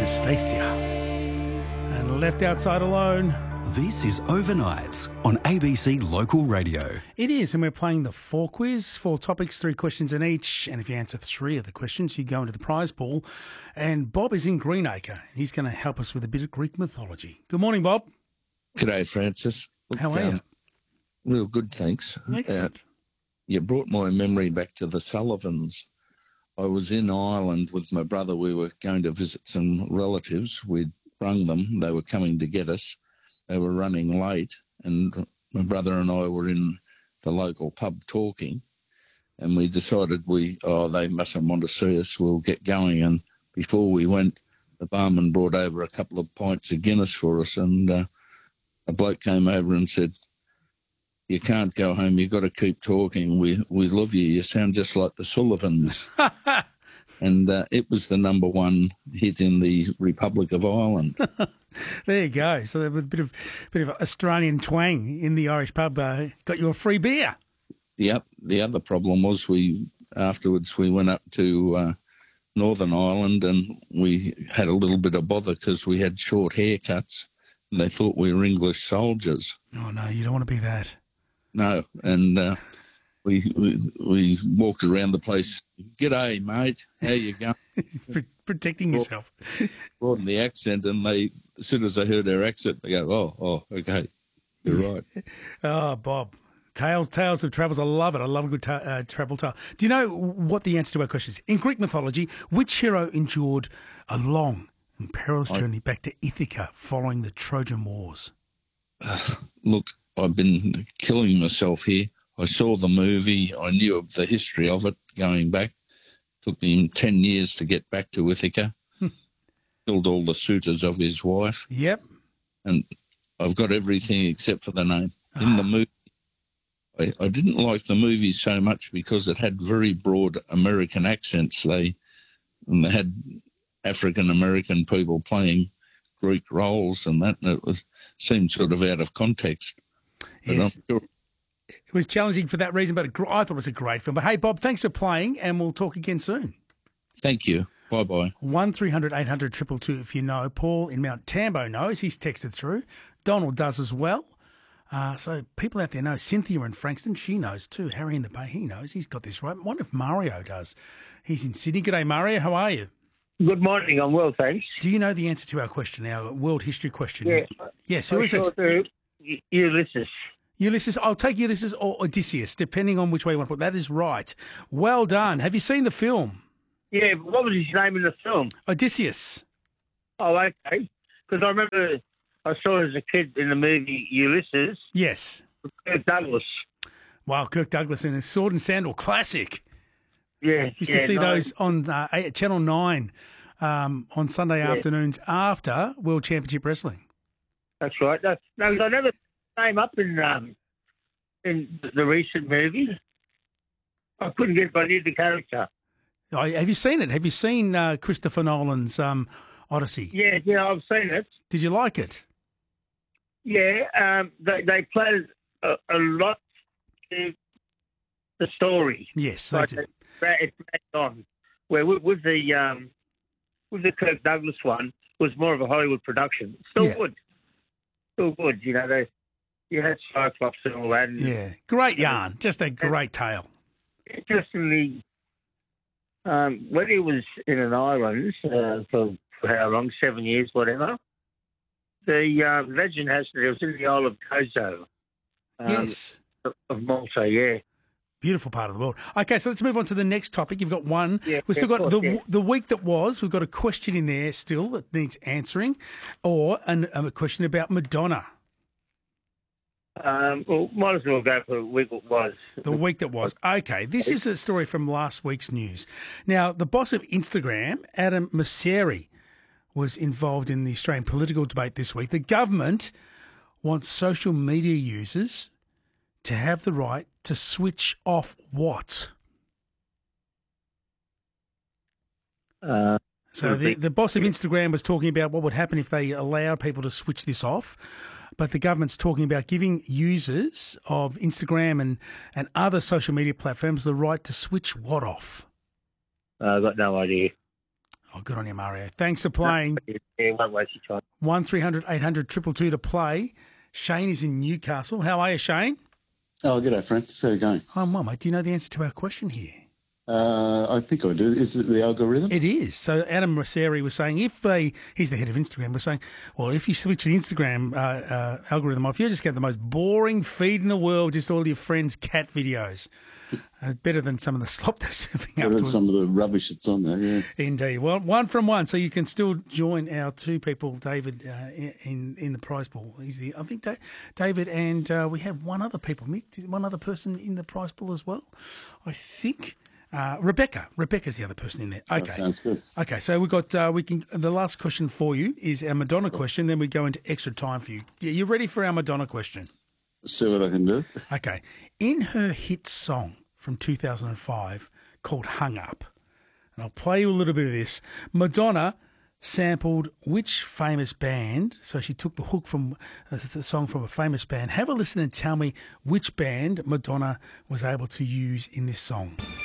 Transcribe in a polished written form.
Anastasia. And Left Outside Alone. This is Overnights on ABC Local Radio. It is, and we're playing the 4 quiz. 4 topics, 3 questions in each. And if you answer 3 of the questions, you go into the prize pool. And Bob is in Greenacre. He's going to help us with a bit of Greek mythology. Good morning, Bob. G'day, Francis. Look, How are you? Real good, thanks. Excellent. You brought my memory back to the Sullivans. I was in Ireland with my brother. We were going to visit some relatives. We'd rung them. They were coming to get us. They were running late, and my brother and I were in the local pub talking, and we decided they mustn't want to see us. We'll get going. And before we went, the barman brought over a couple of pints of Guinness for us, and a bloke came over and said, "You can't go home. You've got to keep talking. We love you. You sound just like the Sullivans." And it was the number 1 hit in the Republic of Ireland. There you go. So there was a bit of Australian twang in the Irish pub. Got you a free beer. Yep. The other problem was afterwards we went up to Northern Ireland, and we had a little bit of bother because we had short haircuts, and they thought we were English soldiers. Oh, no, you don't want to be that. No, and we walked around the place. "G'day, mate. How you going?" Protecting yourself. Brought in the accent, and as soon as they heard our accent, they go, "Oh, okay, you're right." Oh, Bob. Tales of travels. I love it. I love a good travel tale. Do you know what the answer to our question is? In Greek mythology, which hero endured a long and perilous journey back to Ithaca following the Trojan Wars? Look, I've been killing myself here. I saw the movie. I knew of the history of it going back. Took me 10 years to get back to Ithaca. Killed all the suitors of his wife. Yep. And I've got everything except for the name. In the movie, I didn't like the movie so much because it had very broad American accents. They had African-American people playing Greek roles and that, and seemed sort of out of context. But Yes. I'm sure. It was challenging for that reason, but I thought it was a great film. But hey, Bob, thanks for playing, and we'll talk again soon. Thank you. Bye-bye. 1300 800 222 if you know. Paul in Mount Tambo knows. He's texted through. Donald does as well. So people out there know. Cynthia in Frankston, she knows too. Harry in the Bay, he knows. He's got this right. What if Mario does? He's in Sydney. G'day, Mario. How are you? Good morning. I'm well, thanks. Do you know the answer to our question, our world history question? Yes. Yes, who is it? Ulysses. Ulysses. I'll take Ulysses or Odysseus, depending on which way you want to put it. That is right. Well done. Have you seen the film? Yeah, but what was his name in the film? Odysseus. Oh, okay. Because I remember I saw it as a kid in the movie Ulysses. Yes. With Kirk Douglas. Wow, Kirk Douglas in his Sword and Sandal classic. Yeah. Used to see those on Channel 9 on Sunday afternoons after World Championship Wrestling. That's right. No, I never came up in the recent movie. I couldn't get by near the character. Oh, have you seen it? Have you seen Christopher Nolan's Odyssey? Yeah, I've seen it. Did you like it? Yeah, they played a lot to the story. Yes, they did. It's back on. Where with the Kirk Douglas one was more of a Hollywood production. Still good. You know, you had Cyclops and all that. And, great yarn. Just a great tale. Interestingly, when he was in an island for how long, 7 years, whatever, the legend has that it was in the Isle of Gozo. Yes. Of Malta, yeah. Beautiful part of the world. Okay, so let's move on to the next topic. You've got one. Yeah, We've still got course, the week that was. We've got a question in there still that needs answering, or a question about Madonna. Well, might as well go for the week that was. The week that was. Okay, this is a story from last week's news. Now, the boss of Instagram, Adam Mosseri, was involved in the Australian political debate this week. The government wants social media users to have the right to switch off what? So the boss of Instagram was talking about what would happen if they allowed people to switch this off. But the government's talking about giving users of Instagram and other social media platforms the right to switch what off? I've got no idea. Oh, good on you, Mario. Thanks for playing. Yeah, won't waste your time. 1300 800 222 to play. Shane is in Newcastle. How are you, Shane? Oh, g'day, Frank. How's it going? I'm well, mate. Do you know the answer to our question here? I think I do. Is it the algorithm? It is. So Adam Rosseri was saying he's the head of Instagram, was saying, well, if you switch the Instagram algorithm off, you just get the most boring feed in the world, just all your friends' cat videos. Better than some of the slop they're serving up Better to than some of the rubbish that's on there, yeah. Indeed. Well, 1 from 1, so you can still join our two people, David, in the prize pool. I think David and we have one other person in the prize pool as well. I think Rebecca. Rebecca's the other person in there. Okay. Oh, sounds good. Okay, so we've got the last question for you is our Madonna question. Then we go into extra time for you. You ready for our Madonna question? See what I can do. Okay. In her hit song from 2005 called Hung Up, and I'll play you a little bit of this, Madonna sampled which famous band? So she took the hook from the song from a famous band. Have a listen and tell me which band Madonna was able to use in this song.